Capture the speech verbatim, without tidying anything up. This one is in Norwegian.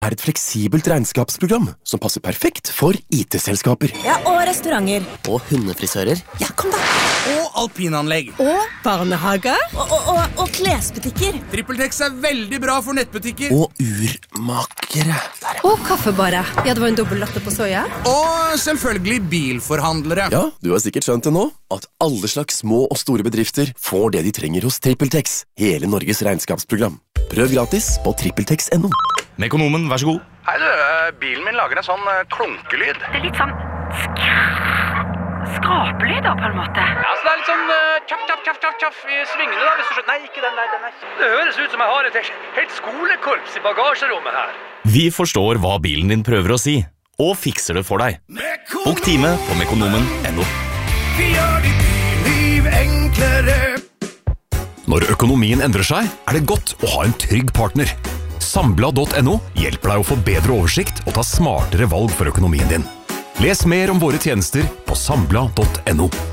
er et fleksibelt regnskapsprogram som passer perfekt for I T-selskaper. Ja, og restauranter. Og hundefrisører. Ja, kom da. Og alpinanlegg. Og barnehager. Og, og, og, og klesbutikker. TrippelTex er veldig bra for nettbutikker. Og urmakere. Og kaffebarer. Ja, det var en dobbelt latte på soja. Og selvfølgelig bilforhandlere. Ja, du har sikkert skjønt det nå, at alle slags små og store bedrifter får det de trenger hos TrippelTex. Hele Norges regnskapsprogram. Prøv gratis på trippeltex punktum no. Mekonomen, vær så god. Hei du, bilen min lager en sånn klunkelyd. Det er litt sånn skrapelyd da, på en måte. Ja, så det er litt sånn uh, tjaff, tjaff, tjaff, tjaff, tjaff i svingene da, hvis du skjønner. Nei, ikke den der, den der. Det høres ut som jeg har et helt, helt skolekorps i bagasjerommet her. Vi forstår hva bilen din prøver å si, og fikser det for deg. Bok time på mekonomen punktum no. Vi gjør ditt liv enklere. Når økonomien endrer seg, er det godt å ha en trygg partner. Sambla punktum no hjelper deg å få bedre oversikt og ta smartere valg for økonomien din. Les mer om våre tjenester på Sambla punktum no.